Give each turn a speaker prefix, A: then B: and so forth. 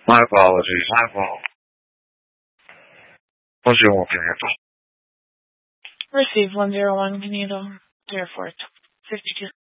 A: My apologies. My fault. What's your walking info?
B: Receive 101 Canadian 0452.